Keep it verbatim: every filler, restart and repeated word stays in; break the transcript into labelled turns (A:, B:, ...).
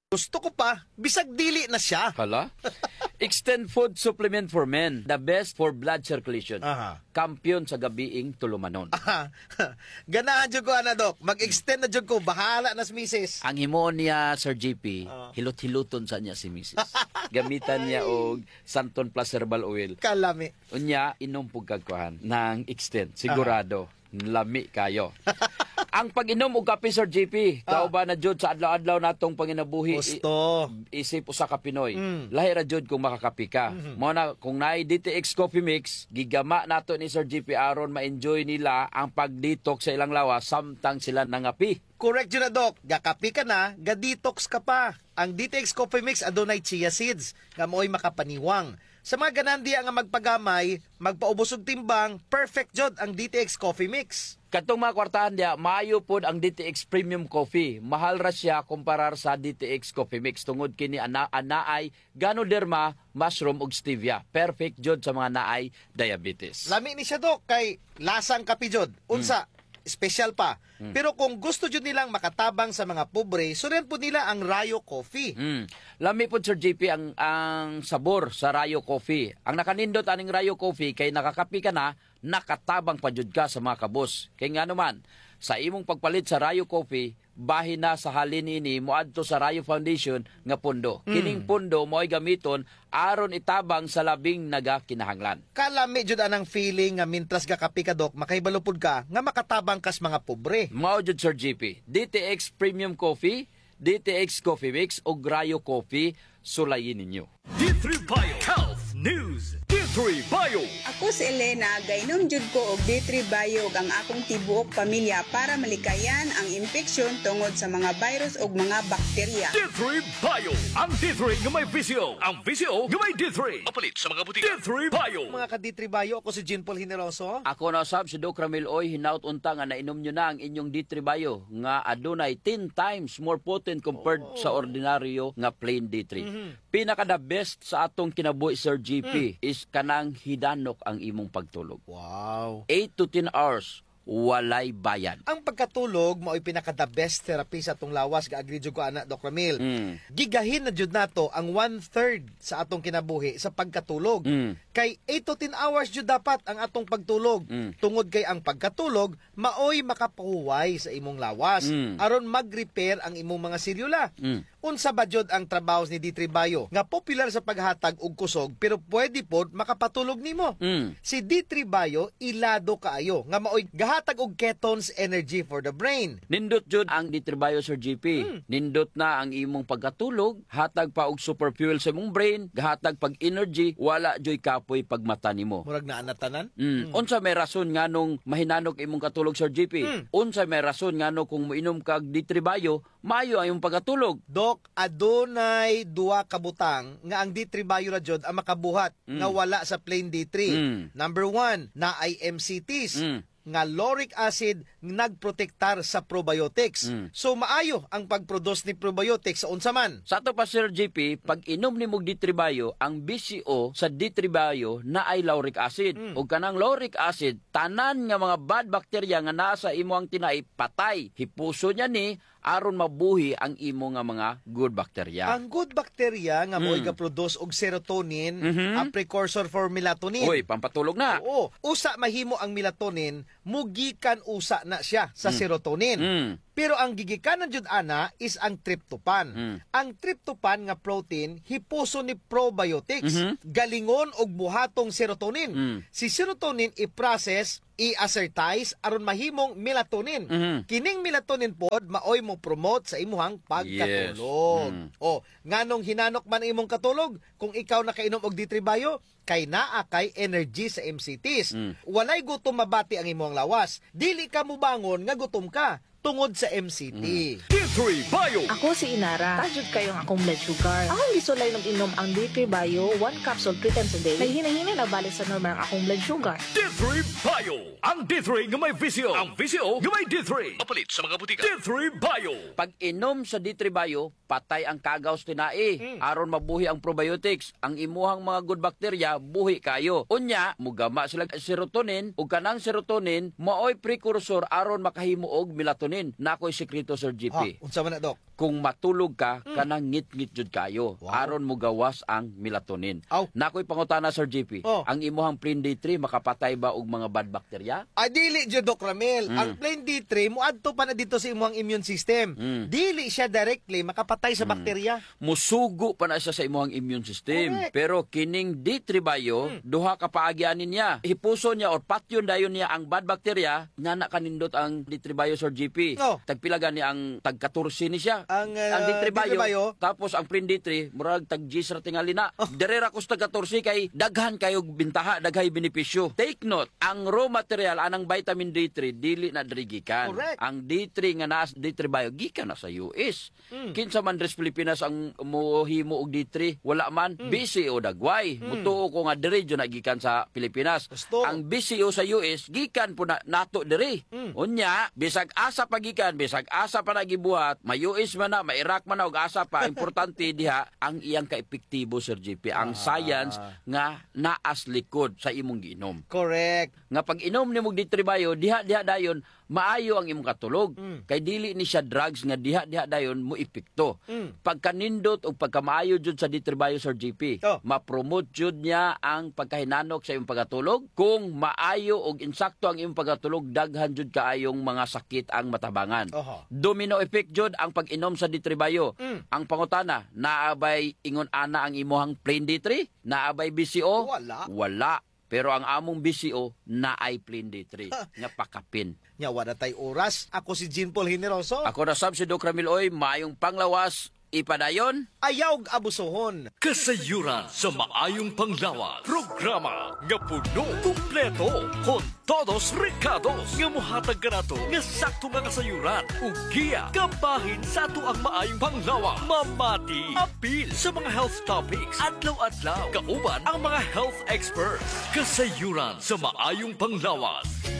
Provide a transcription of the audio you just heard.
A: Gusto ko pa, bisag dili na siya.
B: Hala? Extend Food Supplement for Men. The best for blood circulation.
A: Aha.
B: Kampiyon sa gabiing tulumanon.
A: Aha. Ganahan dyan ko, ana, Dok. Mag-extend na dyan ko. Bahala na si misis.
B: Ang himon niya, Sir G P,
A: Ah.
B: hilot-hiluton sa niya si missus Gamitan niya og Santon Plus Herbal Oil.
A: Kalami.
B: Unya, inom pug kagkuhan ng extend. Sigurado. Lami kayo. Ang pag-inom og kape, Sir G P, kauban na jud sa adlaw-adlaw natong panginabuhi.
A: Gusto.
B: I- isip usa ka Pinoy.
A: Mm.
B: Lahi ra jud kung makakapi ka.
A: Mhm.
B: Mao na kung naay D T X Coffee Mix, gigama nato ni Sir G P aron ma-enjoy nila ang pag-detox sa ilang lawas samtang sila nangapi.
A: Correct yun na, Dok. Gakapi ka na, ga-detox ka pa. Ang D T X Coffee Mix adunay chia seeds, nga mo'y makapaniwang. Sa mga ganandi nga magpagamay, magpaubos og timbang, perfect jod ang D T X Coffee Mix.
B: Katong mga kwartahan dia, maayo pod ang D T X Premium Coffee. Mahal ra siya kumparar sa D T X Coffee Mix tungod kini ana anaay Ganoderma, mushroom ug stevia. Perfect jod sa mga naay diabetes.
A: Lami ni siya, Dok, kay lasang kapi jod. Unsa, special pa. Pero kung gusto jud nilang makatabang sa mga pobre, sunan po nila ang Rayo Coffee.
B: Mm. Lami po, Sir J P, ang, ang sabor sa Rayo Coffee. Ang nakanindot aning Rayo Coffee, kay nakakapi ka na, nakatabang pa jud ka sa mga kabos. Kay nga naman, sa imong pagpalit sa Rayo Coffee, bahin na sa halin ini moadto sa Rayo Foundation nga pundo. Kining pundo mo'y gamiton aron itabang sa labing nagakinahanglan.
A: Kalami jud anang feeling nga mintras gakapi ka, Dok, makaibalupod ka nga makatabang kas mga pobre.
B: Mao jud, Sir G P, D T X Premium Coffee, D T X Coffee Mix o Rayo Coffee, sulayin ninyo.
C: D three Bio Health News. D three Bio.
D: Ako si Elena, gainom jud ko og D three Bio ang akong tibuok pamilya para malikayan ang infeksyon tungod sa mga virus ug mga bakterya.
C: D three Bio. Ang D three nga may V C O. Ang V C O nga may D three. Mapalit sa mga butika. D three Bio.
A: Mga ka-ditribayo, ako si Jean Paul Hineroso.
B: Ako na usab si Doc Ramil Oy, hinaut unta nga nainom nyo na ang inyong D three Bio nga adunay ten times more potent compared sa ordinaryo nga plain D three. Pinaka the best sa atong kinabuhi, Sir G P, is kanang hidanok ang imong pagtulog.
A: Wow.
B: eight to ten hours, walay bayan.
A: Ang pagkatulog mao'y pinaka the best therapy sa atong lawas, gaagri jud ko ana, Doc Ramil.
B: Mm.
A: Gigahin na jud nato ang one-third sa atong kinabuhi sa pagkatulog.
B: Mm.
A: Kay eight to ten hours jud dapat ang atong pagtulog.
B: Mm.
A: Tungod kay ang pagkatulog mao'y makapahuway sa imong lawas
B: Mm.
A: aron mag-repair ang imong mga selula.
B: Mm.
A: Unsa ba jud ang trabaho ni D three Bio nga popular sa paghatag og kusog pero pwede pod makapatulog nimo.
B: Mm.
A: Si D three Bio ilado kaayo nga mao'y gahatag og ketones energy for the brain.
B: Nindot jud ang D three Bio, Sir G P. Nindot na ang imong pagkatulog, hatag pa og super fuel sa imong brain, gahatag pag energy, wala joy kapoy pagmata nimo.
A: Murag naa na tanan.
B: Mm. Unsa may rason nganong mahinanog imong katulog, Sir G P?
A: Mm.
B: Unsa may rason ngano kung moinom kag D three Bio, maayo ang imong pagkatulog?
A: Dok, adunay duwa ka butang nga ang D three Bio ra jud ang makabuhat nga wala sa plain D three.
B: Mm.
A: Number one, na ay M C Ts.
B: Mm.
A: Nga lauric acid nagprotektar sa probiotics.
B: Mm.
A: So maayo ang pag-produce ni probiotics sa unsa man.
B: Sa ato pa, Sir G P, pag inom ni mog D three Bio, ang B C O sa D three Bio na ay lauric acid. Ug kanang lauric acid, tanan nga mga bad bacteria nga nasa imo ang tinai patay. Hipuso niya ni aron mabuhi ang imo nga mga good bacteria.
A: Ang good bacteria nga mo'y ga-produce og serotonin, a precursor for melatonin.
B: Uy, pampatulog na.
A: Oo, usa mahimo ang melatonin, mugikan usa na siya sa serotonin.
B: Mm.
A: Pero ang gigikanan jud ana is ang tryptophan.
B: Mm.
A: Ang tryptophan nga protein hipuso ni probiotics,
B: Mhm.
A: galingon og buhatong serotonin.
B: Mm.
A: Si serotonin i-process, i-assertize aron mahimong melatonin.
B: Mhm.
A: Kining melatonin pod maoy mo promote sa imuhang pagkatulog.
B: Yes. Mm.
A: O, nganong hinanok man ang imong katulog kung ikaw nakainom og D three Bio, kay naa kay energy sa M C Ts.
B: Mm.
A: Walay gutom mabati ang imong lawas. Dili ka mubangon nga gutom ka tungod sa M C T.
C: D three Bio.
E: Ako si Inara. Tajud kayong akong blood sugar. Akong gisulay ng inom ang D three Bio, one capsule three times a day. Naghinahina na balik sa normal ang akong blood sugar.
C: D three Bio. Ang D three nga may V C O. Ang V C O nga may D three. Mapalit sa mga butika. D three Bio.
B: Pag inom sa D three Bio, patay ang kagaw sa tinai. Aron mabuhi ang probiotics. Ang imuhang mga good bacteria, buhi kayo. Unya, mugama sila serotonin, ug kanang serotonin, maoy precursor aron makahimo og melatonin. Nakoy sekreto, Sir G P.
A: Ah, unsa man na, Dok?
B: kung matulog ka, kanang ngit-ngit jud kayo.
A: Wow.
B: Aron mo gawas ang melatonin.
A: Aw.
B: Nakoy pangutana, Sir J P.
A: Oh.
B: Ang imuhang plain D three makapatay ba og mga bad bacteria?
A: Ay, dili dyan, Doc Ramel.
B: Mm.
A: Ang plain D three, muadto pa na dito sa imuhang immune system.
B: Mm.
A: Dili siya directly makapatay sa bakterya.
B: Musugo pa na siya sa imuhang immune system.
A: Correct.
B: Pero kining D three Bio, duha ka paagyanin niya. Hipuso niya or patyon dayon niya ang bad bacteria, nga na kanindot ang D three Bio, Sir G P.
A: No.
B: Tagpilagan niya ang tag-katorse ni siya.
A: Ang, uh,
B: ang D three
A: D three
B: Bio,
A: Bio,
B: tapos ang Prin D three, murag tag-Gis ra tingali na.
A: Oh.
B: Derera kus tag-katorse kay daghan kayo bintaha, daghay benepisyo. Take note, ang raw material anang vitamin D three dili na diri gikan.
A: Correct.
B: Ang D three nga naa D three Bio gikan na sa U S.
A: Mm.
B: Kinsa man dres Pilipinas ang mohimo og D three, wala man B C O dagway. Mutuo ko nga diri jud nagikan sa Pilipinas.
A: Gusto.
B: Ang B C O sa U S gikan po na nato diri.
A: Mm.
B: Unya, bisag asa pagikan, bisag asa pa nagibuhat, may U S man na, may Iraq man na og asa pa, importante diha ang iyang kaepektibo, Sir J P, ang
A: Ah.
B: science nga naas likod sa imong giinom.
A: Correct.
B: Nga pag inom nimo D three Bio, diha diha dayon maayo ang imong katulog.
A: Mm.
B: Kay dili ni siya drugs nga diha diha dayon mo epekto.
A: Mm.
B: Pagkanindot o pagkamaayo jud sa D three Bio, Sir J P,
A: Oh.
B: ma-promote jud niya ang pagkahinanok sa imong pagkatulog. Kung maayo og insakto ang imong pagkatulog, daghan jud kaayong mga sakit ang matabangan.
A: Oho.
B: Domino effect jud ang pag-inom sa D three Bio.
A: Mm.
B: Ang pangutana, naabay ingon ana ang imuhang plain D three? Naabay B C O?
A: Wala.
B: Wala. Pero ang among B C O naay plain D three nga pakapin.
A: Nya, wala tay oras. Ako si Jean Paul Generoso.
B: Ako na sab si Doc Ramil Oy, maayong panglawas, ipadayon.
A: Ayaw abusohon.
C: Kasayuran sa maayong panglawas. Programa nga puno, kumpleto, con todos recados. Nga muhatag ka na to, nga sakto nga kasayuran. Ug giya, kabahin sa ato ang maayong panglawas. Mamati, apil sa mga health topics. Adlaw-adlaw, kauban ang mga health experts. Kasayuran sa maayong panglawas.